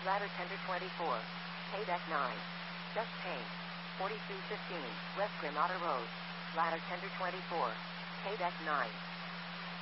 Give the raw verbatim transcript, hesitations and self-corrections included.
Ladder Tender twenty-four. Pay Deck nine. Just Paint. forty-two fifteen. West Granada Road. Ladder Tender twenty-four. Pay Deck nine.